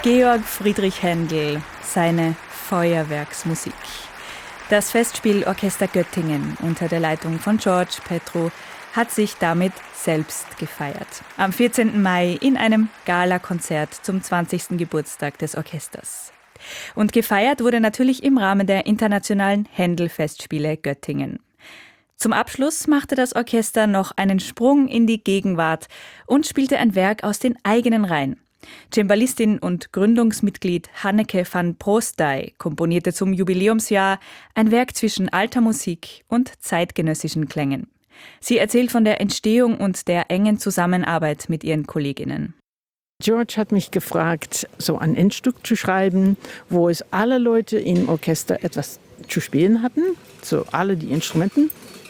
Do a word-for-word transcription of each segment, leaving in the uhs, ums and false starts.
Georg Friedrich Händel, seine Feuerwerksmusik. Das Festspielorchester Göttingen unter der Leitung von George Petru hat sich damit selbst gefeiert. Am vierzehnten Mai in einem Galakonzert zum zwanzigsten Geburtstag des Orchesters. Und gefeiert wurde natürlich im Rahmen der internationalen Händel-Festspiele Göttingen. Zum Abschluss machte das Orchester noch einen Sprung in die Gegenwart und spielte ein Werk aus den eigenen Reihen. Cembalistin und Gründungsmitglied Hanneke van Prostay komponierte zum Jubiläumsjahr ein Werk zwischen alter Musik und zeitgenössischen Klängen. Sie erzählt von der Entstehung und der engen Zusammenarbeit mit ihren Kolleginnen. George hat mich gefragt, so ein Endstück zu schreiben, wo es alle Leute im Orchester etwas zu spielen hatten, so alle die Instrumenten.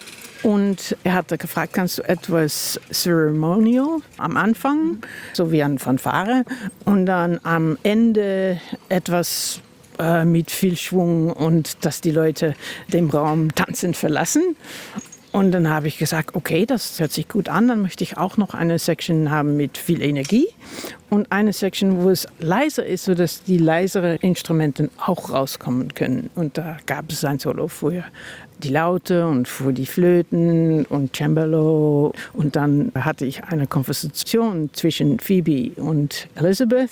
Und er hat gefragt, kannst du etwas Ceremonial am Anfang, so wie ein Fanfare, und dann am Ende etwas äh, mit viel Schwung und dass die Leute den Raum tanzend verlassen. Und dann habe ich gesagt, okay, das hört sich gut an, dann möchte ich auch noch eine Section haben mit viel Energie und eine Section, wo es leiser ist, sodass die leiseren Instrumente auch rauskommen können. Und da gab es ein Solo für die Laute und für die Flöten und Cembalo. Und dann hatte ich eine Konversation zwischen Phoebe und Elizabeth,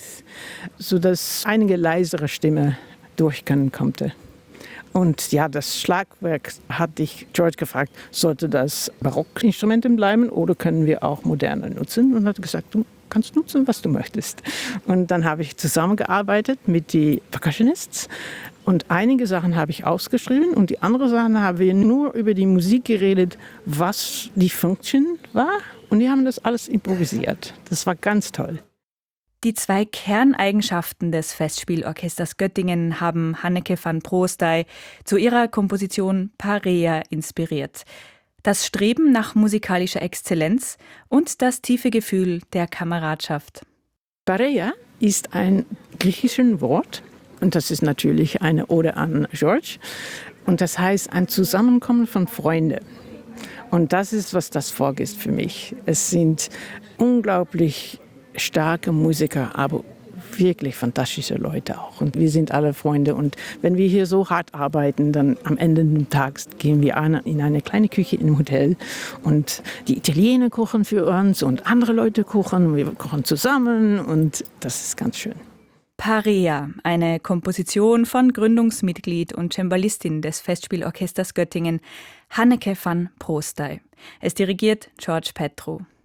sodass einige leisere Stimme durchkommen konnte. Und ja, das Schlagwerk hatte ich George gefragt, sollte das Barockinstrumente bleiben oder können wir auch moderne nutzen? Und er hat gesagt, du kannst nutzen, was du möchtest. Und dann habe ich zusammengearbeitet mit den Percussionists und einige Sachen habe ich ausgeschrieben und die anderen Sachen haben wir nur über die Musik geredet, was die Funktion war. Und die haben das alles improvisiert. Das war ganz toll. Die zwei Kerneigenschaften des Festspielorchesters Göttingen haben Hanneke van Prostay zu ihrer Komposition Parea inspiriert. Das Streben nach musikalischer Exzellenz und das tiefe Gefühl der Kameradschaft. Parea ist ein griechisches Wort und das ist natürlich eine Ode an George. Und das heißt ein Zusammenkommen von Freunden. Und das ist, was das vorgibt für mich. Es sind unglaublich starke Musiker, aber wirklich fantastische Leute auch. Und wir sind alle Freunde. Und wenn wir hier so hart arbeiten, dann am Ende des Tages gehen wir in eine kleine Küche im Hotel und die Italiener kochen für uns und andere Leute kochen. Wir kochen zusammen und das ist ganz schön. Parea, eine Komposition von Gründungsmitglied und Cembalistin des Festspielorchesters Göttingen, Hanneke van Prostay. Es dirigiert George Petru.